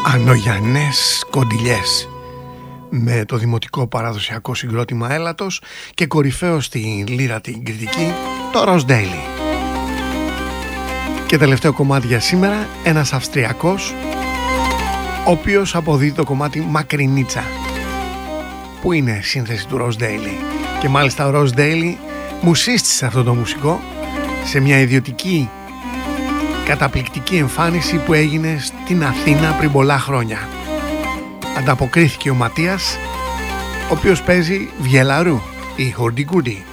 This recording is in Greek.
Ανογιανές κοντιλιές με το δημοτικό παραδοσιακό συγκρότημα Έλατος και κορυφαίο στη λύρα την κριτική το Ross Daily. Και τελευταίο κομμάτι για σήμερα, ένας Αυστριακός ο οποίος αποδίδει το κομμάτι Μακρινίτσα που είναι σύνθεση του Ross Daily. Και μάλιστα ο Ross Daily μου σύστησε αυτό το μουσικό σε μια ιδιωτική καταπληκτική εμφάνιση που έγινε στην Αθήνα πριν πολλά χρόνια. Ανταποκρίθηκε ο Ματίας, ο οποίος παίζει βιελαρού ή χορντικούτι.